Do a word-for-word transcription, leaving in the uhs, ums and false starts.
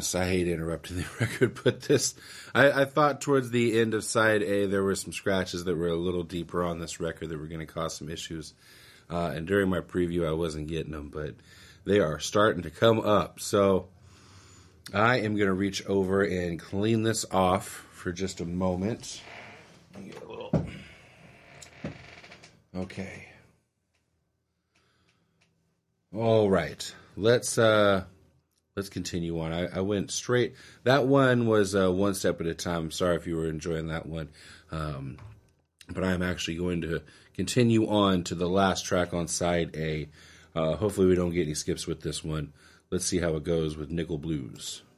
honest. I hate interrupting the record, but this, I, I thought towards the end of side A, there were some scratches that were a little deeper on this record that were going to cause some issues. Uh, and during my preview, I wasn't getting them, but they are starting to come up. So I am going to reach over and clean this off for just a moment. Let me get a little. Okay. All right. Let's uh, let's continue on. I, I went straight. That one was uh, one step at a time. I'm sorry if you were enjoying that one. Um, but I'm actually going to continue on to the last track on side A. Uh, hopefully we don't get any skips with this one. Let's see how it goes with Nickel Blues.